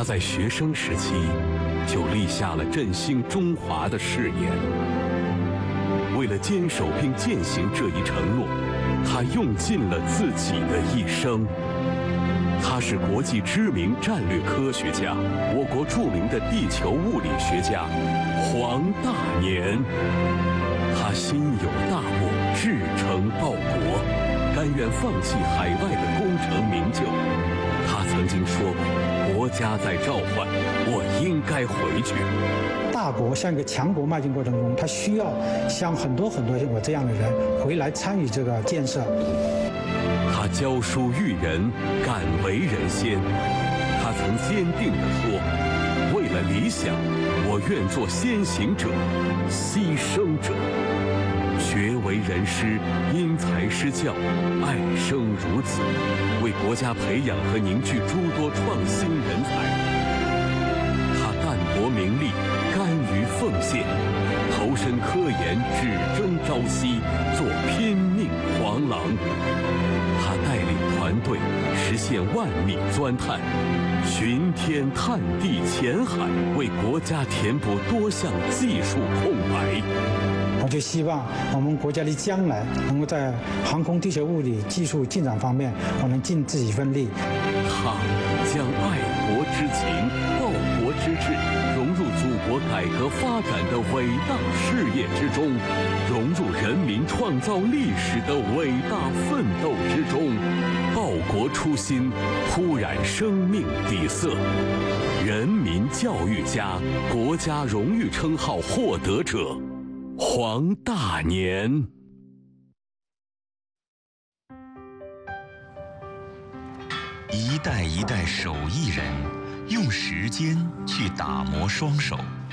他在学生时期就立下了振兴中华的誓言。为了坚守并践行这一承诺，他用尽了自己的一生。他是国际知名战略科学家，我国著名的地球物理学家黄大年。他心有大志，志诚报国，甘愿放弃海外的功成名就。他曾经说过：“国家在召唤，我应该回去。” 大国向一个强国迈进过程中，他需要像很多像我这样的人回来参与这个建设。 他教书育人，敢为人先。他曾坚定地说：“为了理想，我愿做先行者、牺牲者。”学为人师，因材施教，爱生如子，为国家培养和凝聚诸多创新人才。他淡泊名利，甘于奉献，投身科研，只争朝夕，做拼命黄狼。他带领团队实现万米钻探，巡天探地潜海，为国家填补多项技术空白。 我就希望我们国家的将来能够在航空地球物理技术进展方面，我能尽自己份力。 他将爱国之情、报国之志融入祖国改革发展的伟大事业之中，融入人民创造历史的伟大奋斗之中。报国初心，铺染生命底色。人民教育家、国家荣誉称号获得者黄大年。 一代一代手艺人，用时间去打磨双手，